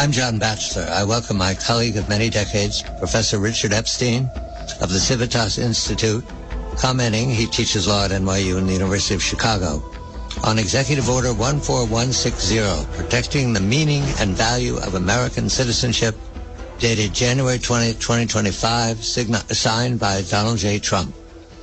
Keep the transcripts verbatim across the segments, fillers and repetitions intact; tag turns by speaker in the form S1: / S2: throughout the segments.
S1: I'm John Batchelor. I welcome my colleague of many decades, Professor Richard Epstein of the Civitas Institute, commenting, he teaches law at N Y U and the University of Chicago, on Executive Order one four one six zero, protecting the meaning and value of American citizenship, dated January twentieth, twenty twenty-five, sign- signed by Donald J. Trump.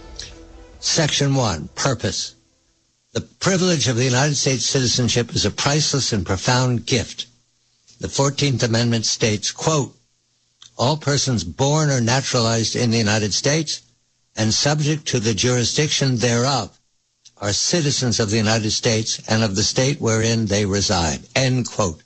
S1: Section one, purpose. The privilege of the United States citizenship is a priceless and profound gift. The fourteenth Amendment states, quote, all persons born or naturalized in the United States and subject to the jurisdiction thereof are citizens of the United States and of the state wherein they reside, end quote.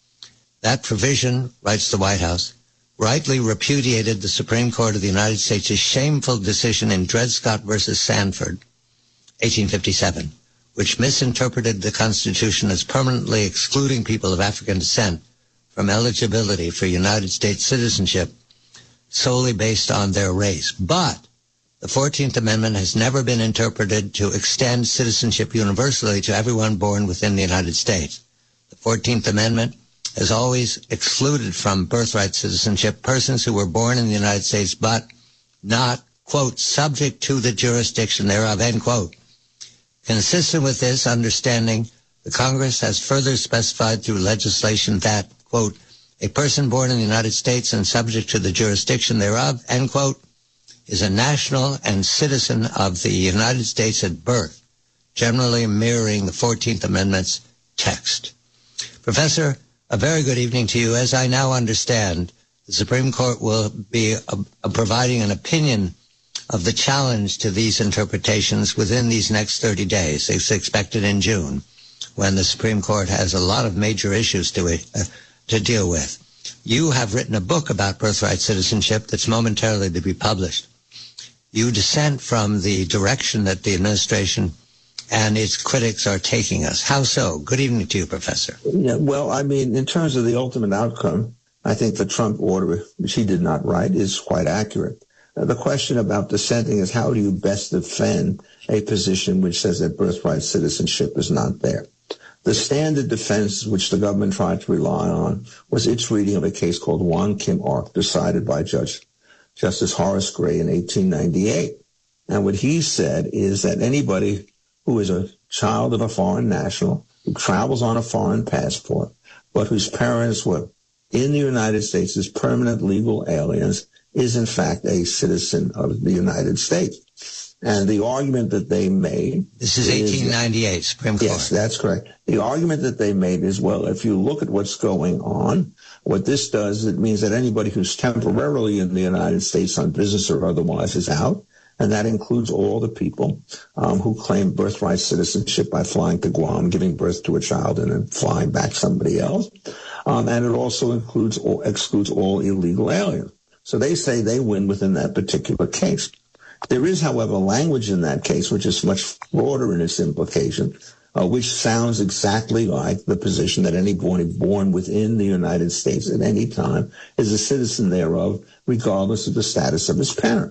S1: That provision, writes the White House, rightly repudiated the Supreme Court of the United States' shameful decision in Dred Scott versus Sanford, eighteen fifty-seven, which misinterpreted the Constitution as permanently excluding people of African descent from eligibility for United States citizenship solely based on their race. But the fourteenth Amendment has never been interpreted to extend citizenship universally to everyone born within the United States. The fourteenth Amendment has always excluded from birthright citizenship persons who were born in the United States but not, quote, subject to the jurisdiction thereof, end quote. Consistent with this understanding, the Congress has further specified through legislation that, quote, a person born in the United States and subject to the jurisdiction thereof, end quote, is a national and citizen of the United States at birth, generally mirroring the fourteenth Amendment's text. Professor, a very good evening to you. As I now understand, the Supreme Court will be a, a providing an opinion of the challenge to these interpretations within these next thirty days. It's expected in June, when the Supreme Court has a lot of major issues to, uh, to deal with. You have written a book about birthright citizenship that's momentarily to be published. You dissent from the direction that the administration and its critics are taking us. How so? Good evening to you, Professor.
S2: Yeah, well, I mean, in terms of the ultimate outcome, I think the Trump order, which he did not write, is quite accurate. Uh, the question about dissenting is how do you best defend a position which says that birthright citizenship is not there? The standard defense which the government tried to rely on was its reading of a case called Wong Kim Ark, decided by Judge Justice Horace Gray in eighteen ninety-eight. And what he said is that anybody who is a child of a foreign national, who travels on a foreign passport, but whose parents were in the United States as permanent legal aliens, is in fact a citizen of the United States. And the argument that they made...
S1: This is eighteen ninety-eight, is, Supreme Court.
S2: Yes, that's correct. The argument that they made is, well, if you look at what's going on, what this does, it means that anybody who's temporarily in the United States on business or otherwise is out. And that includes all the people um, who claim birthright citizenship by flying to Guam, giving birth to a child, and then flying back somebody else. Um, and it also includes all, excludes all illegal aliens. So they say they win within that particular case. There is, however, language in that case which is much broader in its implication, uh, which sounds exactly like the position that anybody born within the United States at any time is a citizen thereof, regardless of the status of his parent.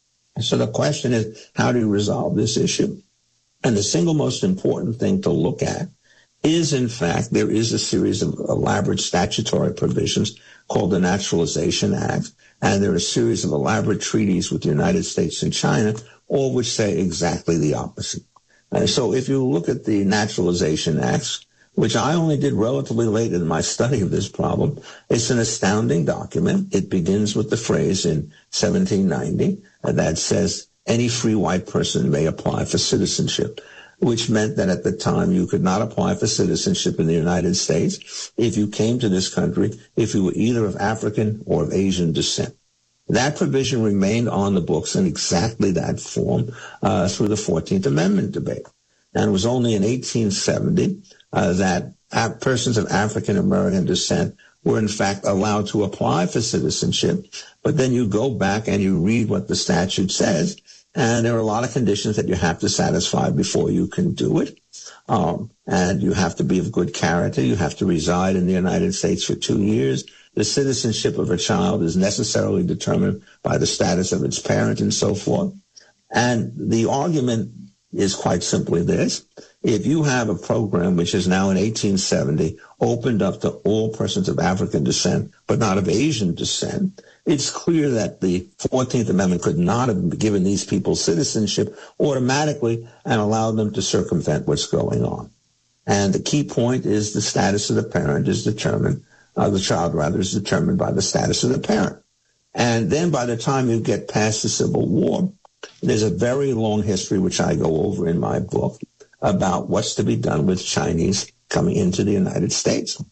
S2: So the question is, how do you resolve this issue? And the single most important thing to look at is, in fact, there is a series of elaborate statutory provisions called the Naturalization Act, and there are a series of elaborate treaties with the United States and China, all which say exactly the opposite. And so if you look at the Naturalization Acts, which I only did relatively late in my study of this problem, it's an astounding document. It begins with the phrase in seventeen ninety that says any free white person may apply for citizenship, which meant that at the time you could not apply for citizenship in the United States if you came to this country if you were either of African or of Asian descent. That provision remained on the books in exactly that form uh, through the fourteenth Amendment debate. And it was only in eighteen seventy uh, that uh, persons of African American descent were in fact allowed to apply for citizenship. But then you go back and you read what the statute says, and there are a lot of conditions that you have to satisfy before you can do it. Um, and you have to be of good character. You have to reside in the United States for two years. The citizenship of a child is necessarily determined by the status of its parent and so forth. And the argument is quite simply this. If you have a program which is now in eighteen seventy opened up to all persons of African descent, but not of Asian descent, it's clear that the fourteenth Amendment could not have given these people citizenship automatically and allowed them to circumvent what's going on. And the key point is the status of the parent is determined, uh, the child rather is determined by the status of the parent. And then by the time you get past the Civil War, there's a very long history, which I go over in my book, about what's to be done with Chinese coming into the United States.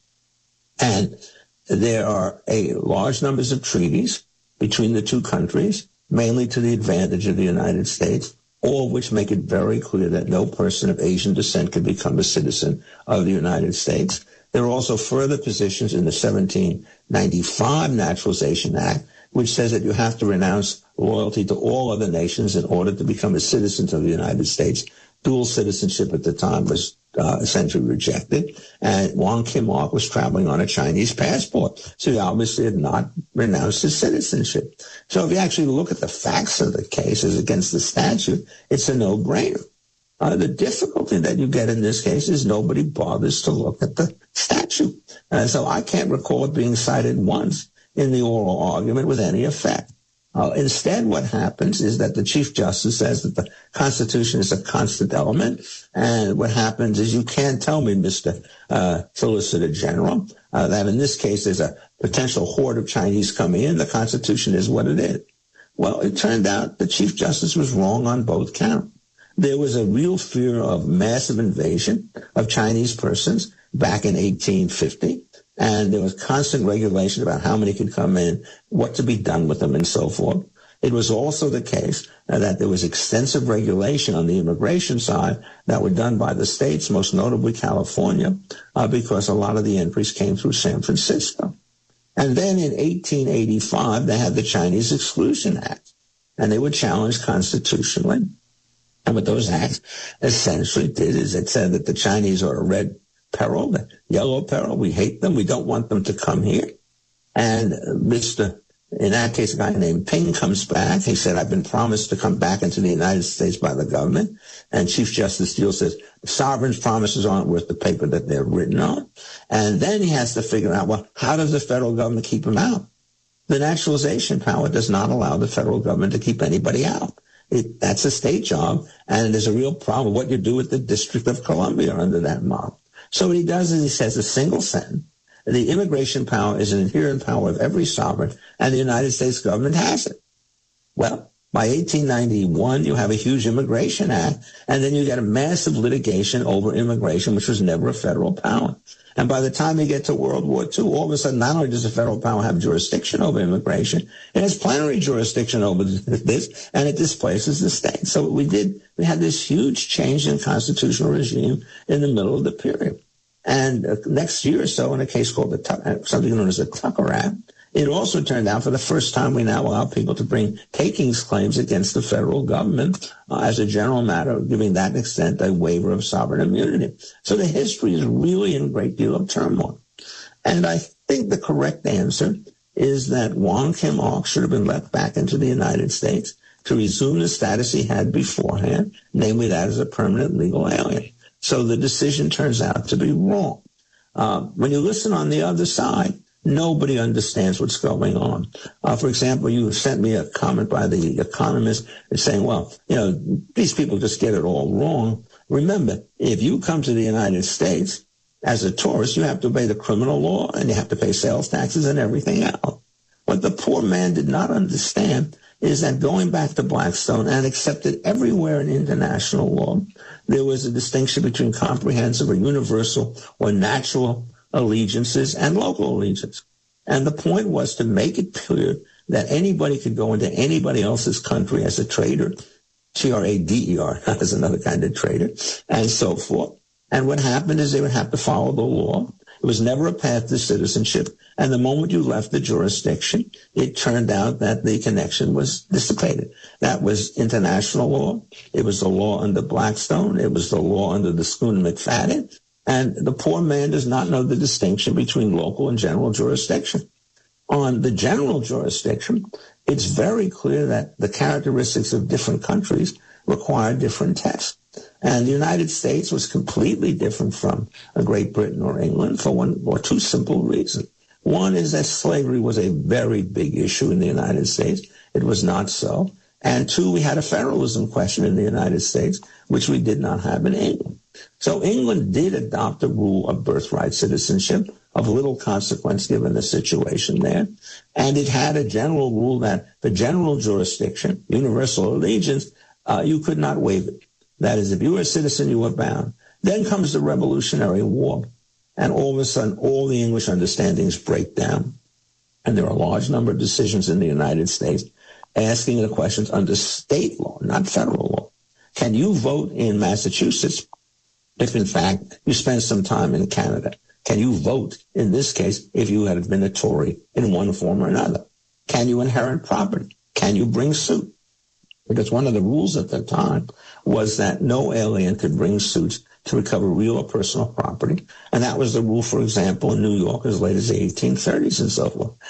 S2: And there are a large numbers of treaties between the two countries, mainly to the advantage of the United States, all of which make it very clear that no person of Asian descent can become a citizen of the United States. There are also further positions in the seventeen ninety-five Naturalization Act, which says that you have to renounce loyalty to all other nations in order to become a citizen of the United States. Dual citizenship at the time was uh, essentially rejected, and Wong Kim Ark was traveling on a Chinese passport, so he obviously had not renounced his citizenship. So if you actually look at the facts of the case as against the statute, it's a no-brainer. Uh, the difficulty that you get in this case is nobody bothers to look at the statute. Uh, so I can't recall it being cited once in the oral argument with any effect. Uh, instead, what happens is that the Chief Justice says that the Constitution is a constant element, and what happens is you can't tell me, Mister Uh, Solicitor General, uh, that in this case there's a potential horde of Chinese coming in. The Constitution is what it is. Well, it turned out the Chief Justice was wrong on both counts. There was a real fear of massive invasion of Chinese persons back in eighteen fifty. And there was constant regulation about how many could come in, what to be done with them, and so forth. It was also the case uh, that there was extensive regulation on the immigration side that were done by the states, most notably California, uh, because a lot of the entries came through San Francisco. And then in eighteen eighty-five, they had the Chinese Exclusion Act, and they were challenged constitutionally. And what those acts essentially did is it said that the Chinese are a red peril, the yellow peril. We hate them. We don't want them to come here. And Mister in that case, a guy named Ping comes back. He said, I've been promised to come back into the United States by the government. And Chief Justice Steele says, sovereign's promises aren't worth the paper that they're written on. And then he has to figure out, well, how does the federal government keep them out? The naturalization power does not allow the federal government to keep anybody out. It, that's a state job, and there's a real problem what you do with the District of Columbia under that model. So what he does is he says a single sentence. The immigration power is an inherent power of every sovereign, and the United States government has it. Well, by eighteen ninety-one, you have a huge Immigration Act, and then you get a massive litigation over immigration, which was never a federal power. And by the time you get to World War Two, all of a sudden, not only does the federal power have jurisdiction over immigration, it has plenary jurisdiction over this, and it displaces the state. So we did, we had this huge change in constitutional regime in the middle of the period. And uh, next year or so, in a case called the something known as the Tucker Act, it also turned out for the first time we now allow people to bring takings claims against the federal government uh, as a general matter, giving that extent a waiver of sovereign immunity. So the history is really in a great deal of turmoil. And I think the correct answer is that Wong Kim Ark should have been let back into the United States to resume the status he had beforehand, namely that as a permanent legal alien. So the decision turns out to be wrong. Uh, when you listen on the other side, nobody understands what's going on. Uh, for example, you sent me a comment by The Economist saying, well, you know, these people just get it all wrong. Remember, if you come to the United States as a tourist, you have to obey the criminal law and you have to pay sales taxes and everything else. What the poor man did not understand is that going back to Blackstone and accepted everywhere in international law, there was a distinction between comprehensive or universal or natural allegiances and local allegiance. And the point was to make it clear that anybody could go into anybody else's country as a trader, T R A D E R, not as another kind of trader, and so forth. And what happened is they would have to follow the law. It was never a path to citizenship. And the moment you left the jurisdiction, it turned out that the connection was dissipated. That was international law. It was the law under Blackstone. It was the law under the Schooner-McFadden. And the poor man does not know the distinction between local and general jurisdiction. On the general jurisdiction, it's very clear that the characteristics of different countries require different tests. And the United States was completely different from Great Britain or England for one or two simple reasons. One is that slavery was a very big issue in the United States. It was not so. And two, we had a federalism question in the United States, which we did not have in England. So England did adopt a rule of birthright citizenship of little consequence given the situation there. And it had a general rule that the general jurisdiction, universal allegiance, uh, you could not waive it. That is, if you were a citizen, you were bound. Then comes the Revolutionary War. And all of a sudden, all the English understandings break down. And there are a large number of decisions in the United States asking the questions under state law, not federal law. Can you vote in Massachusetts if, in fact, you spend some time in Canada? Can you vote, in this case, if you had been a Tory in one form or another? Can you inherit property? Can you bring suit? Because one of the rules at the time was that no alien could bring suits to recover real or personal property. And that was the rule, for example, in New York as late as the eighteen thirties and so forth.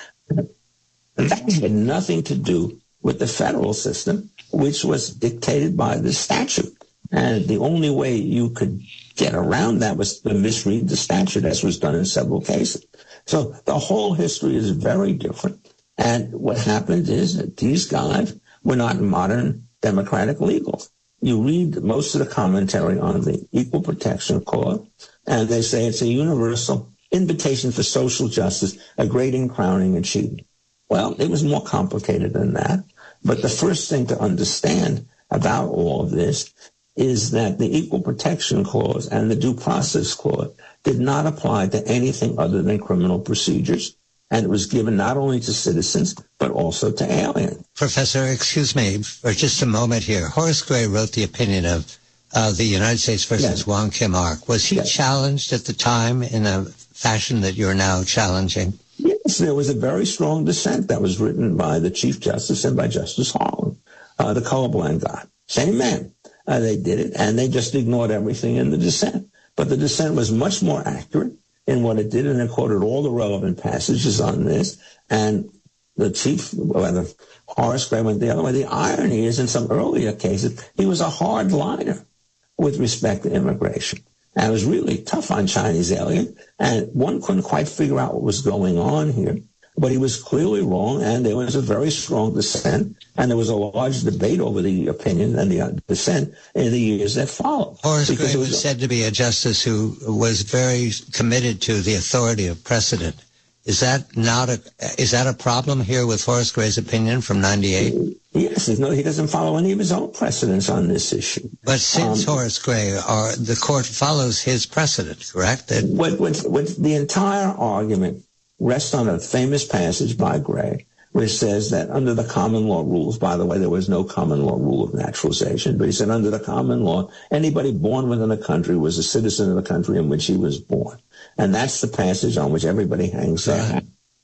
S2: And that had nothing to do with the federal system, which was dictated by the statute. And the only way you could get around that was to misread the statute, as was done in several cases. So the whole history is very different. And what happened is that these guys were not modern democratic legals. You read most of the commentary on the Equal Protection Clause, and they say it's a universal invitation for social justice, a great and crowning achievement. Well, it was more complicated than that. But the first thing to understand about all of this is that the Equal Protection Clause and the Due Process Clause did not apply to anything other than criminal procedures. And it was given not only to citizens, but also to aliens.
S1: Professor, excuse me for just a moment here. Horace Gray wrote the opinion of uh, the United States versus yes. Wong Kim Ark. Was he yes. challenged at the time in a fashion that you're now challenging?
S2: Yes, there was a very strong dissent that was written by the Chief Justice and by Justice Harlan, uh, the colorblind guy. Same man. Uh, they did it, and they just ignored everything in the dissent. But the dissent was much more accurate in what it did, and it quoted all the relevant passages on this. And the chief, well, Horace Gray went the other way. The irony is, in some earlier cases, he was a hard liner with respect to immigration. And it was really tough on Chinese aliens, and one couldn't quite figure out what was going on here. But he was clearly wrong, and there was a very strong dissent, and there was a large debate over the opinion and the dissent in the years that followed.
S1: Horace Gray was, was said to be a justice who was very committed to the authority of precedent. Is that not a is that a problem here with Horace Gray's opinion from ninety-eight?
S2: Yes, no, he doesn't follow any of his own precedents on this issue.
S1: But since um, Horace Gray, are, the court follows his precedent, correct? That
S2: what, what, what the entire argument rests on a famous passage by Gray, which says that under the common law rules, by the way, there was no common law rule of naturalization, but he said under the common law, anybody born within a country was a citizen of the country in which he was born. And that's the passage on which everybody hangs their hat.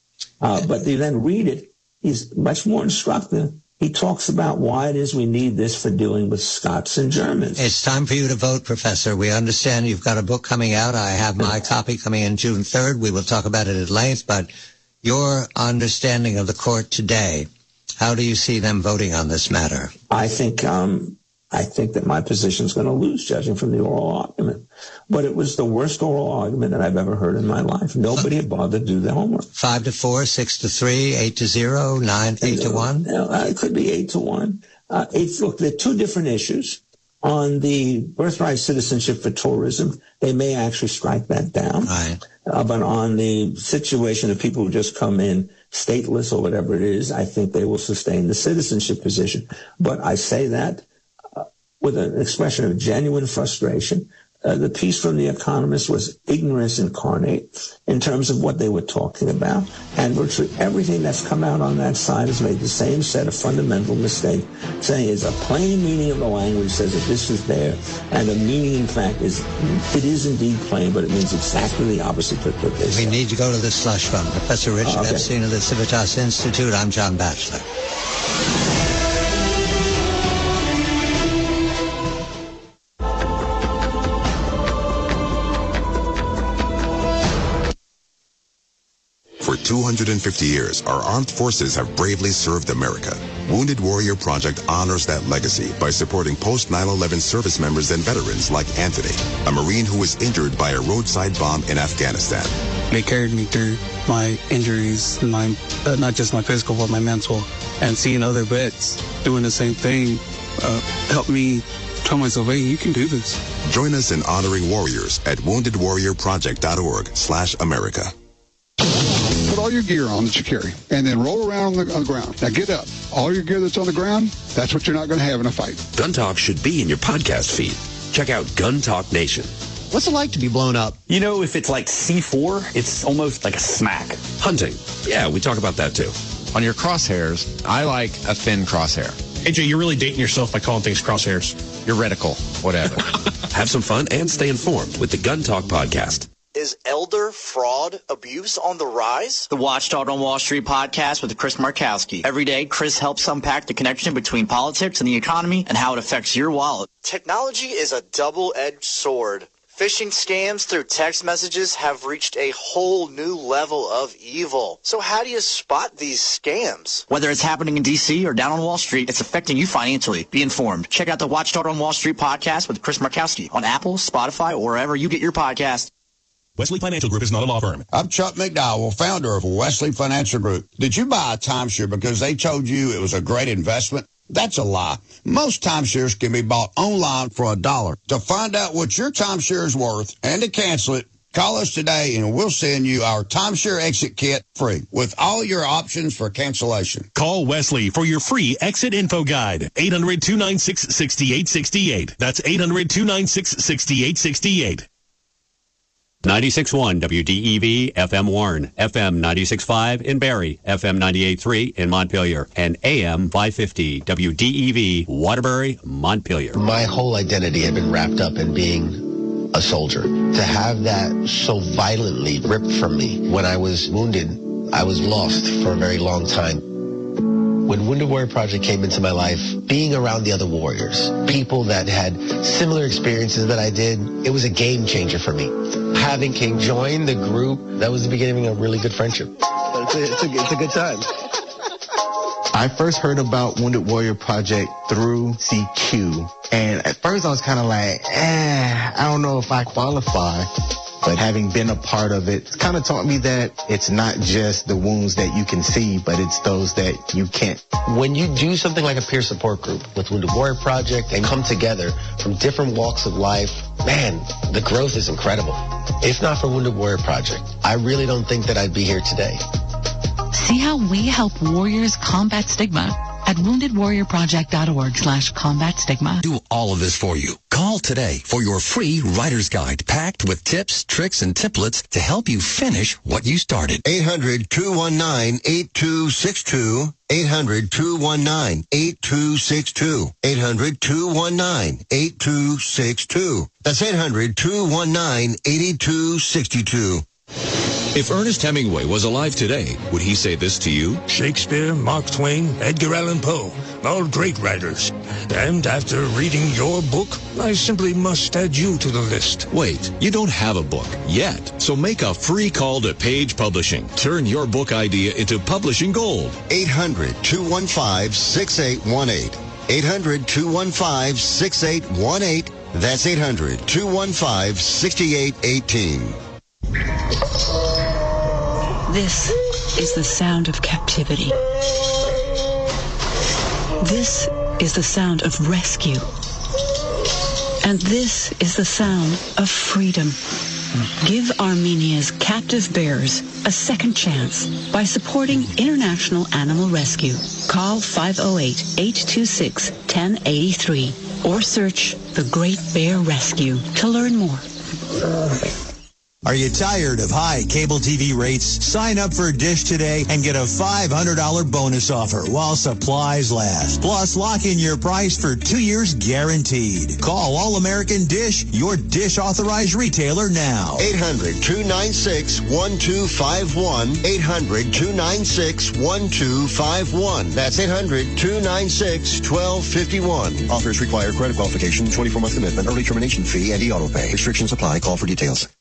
S2: Uh, but you then read it, he's much more instructive. He talks about why it is we need this for dealing with Scots and Germans.
S1: It's time for you to vote, Professor. We understand you've got a book coming out. I have my copy coming in June third. We will talk about it at length, but your understanding of the court today, how do you see them voting on this matter?
S2: I think um, I think that my position is going to lose, judging from the oral argument. But it was the worst oral argument that I've ever heard in my life. Nobody had bothered to do the homework.
S1: Five to four, six to three, eight to zero, nine, eight to one?
S2: Uh, it could be eight to one. Uh, it's, look, there are two different issues. On the birthright citizenship for tourism, they may actually strike that down.
S1: Right.
S2: Uh, but on the situation of people who just come in stateless or whatever it is, I think they will sustain the citizenship position. But I say that uh, with an expression of genuine frustration. Uh, the piece from The Economist was ignorance incarnate in terms of what they were talking about. And virtually everything that's come out on that side has made the same set of fundamental mistakes, saying it's a plain meaning of the language says that this is there. And the meaning, in fact, is it is indeed plain, but it means exactly the opposite of what they say.
S1: We need to go to the slush fund. Professor Richard uh, okay. Epstein of the Civitas Institute. I'm John Batchelor.
S3: For For two hundred fifty years, our armed forces have bravely served America. Wounded Warrior Project honors that legacy by supporting post nine eleven service members and veterans like Anthony, a Marine who was injured by a roadside bomb in Afghanistan.
S4: They carried me through my injuries, my uh, not just my physical, but my mental. And seeing other vets doing the same thing uh, helped me tell myself, hey, you can do this.
S3: Join us in honoring warriors at wounded warrior project dot org slash America.
S5: Put all your gear on that you carry, and then roll around on the, on the ground. Now get up. All your gear that's on the ground, that's what you're not going to have in a fight.
S6: Gun Talk should be in your podcast feed. Check out Gun Talk Nation.
S7: What's it like to be blown up?
S8: You know, if it's like C four, it's almost like a smack.
S6: Hunting. Yeah, we talk about that too.
S7: On your crosshairs, I like a thin crosshair.
S9: A J, you're really dating yourself by calling things crosshairs.
S7: Your reticle, whatever.
S6: Have some fun and stay informed with the Gun Talk podcast.
S10: Is elder fraud abuse on the rise?
S11: The Watchdog on Wall Street podcast with Chris Markowski. Every day, Chris helps unpack the connection between politics and the economy and how it affects your wallet.
S10: Technology is a double-edged sword. Phishing scams through text messages have reached a whole new level of evil. So how do you spot these scams?
S11: Whether it's happening in D C or down on Wall Street, it's affecting you financially. Be informed. Check out the Watchdog on Wall Street podcast with Chris Markowski on Apple, Spotify, or wherever you get your podcast.
S12: Wesley Financial Group is not a law firm.
S13: I'm Chuck McDowell, founder of Wesley Financial Group. Did you buy a timeshare because they told you it was a great investment? That's a lie. Most timeshares can be bought online for a dollar. To find out what your timeshare is worth and to cancel it, call us today and we'll send you our timeshare exit kit free with all your options for cancellation.
S12: Call Wesley for your free exit info guide. eight hundred, two nine six, six eight six eight. That's eight hundred, two nine six, six eight six eight.
S14: ninety-six point one W D E V F M Warren, F M ninety-six point five in Barrie, F M ninety-eight point three in Montpelier, and A M five fifty W D E V Waterbury, Montpelier.
S15: My whole identity had been wrapped up in being a soldier. To have that so violently ripped from me when I was wounded, I was lost for a very long time. When Wounded Warrior Project came into my life, being around the other warriors, people that had similar experiences that I did, it was a game changer for me. Having King join the group, that was the beginning of a really good friendship. It's a, it's a, it's a good time.
S16: I first heard about Wounded Warrior Project through C Q. And at first I was kind of like, eh, I don't know if I qualify. But having been a part of it, it's kind of taught me that it's not just the wounds that you can see, but it's those that you can't.
S15: When you do something like a peer support group with Wounded Warrior Project and come together from different walks of life, man, the growth is incredible. If not for Wounded Warrior Project, I really don't think that I'd be here today.
S17: See how we help warriors combat stigma at wounded warrior project dot org slash combat stigma.
S18: Do all of this for you. Call today for your free writer's guide packed with tips, tricks, and templates to help you finish what you started.
S19: eight hundred, two one nine, eight two six two. eight hundred, two one nine, eight two six two. eight hundred, two one nine, eight two six two. That's eight hundred, two one nine, eight two six two.
S20: If Ernest Hemingway was alive today, would he say this to you?
S21: Shakespeare, Mark Twain, Edgar Allan Poe, all great writers. And after reading your book, I simply must add you to the list.
S20: Wait, you don't have a book yet, so make a free call to Page Publishing. Turn your book idea into publishing gold.
S19: eight hundred, two one five, six eight one eight. eight hundred, two one five, six eight one eight. That's eight hundred, two one five, six eight one eight.
S17: This is the sound of captivity. This is the sound of rescue. And this is the sound of freedom. Give Armenia's captive bears a second chance by supporting International Animal Rescue. Call five oh eight, eight two six, one oh eight three or search The Great Bear Rescue to learn more.
S22: Are you tired of high cable T V rates? Sign up for Dish today and get a five hundred dollars bonus offer while supplies last. Plus, lock in your price for two years guaranteed. Call All-American Dish, your Dish authorized retailer now.
S19: eight hundred, two nine six, one two five one. eight hundred, two nine six, one two five one. That's eight hundred, two nine six, one two five one. Offers require credit qualification, twenty-four month commitment, early termination fee, and e-auto pay. Restrictions apply. Call for details.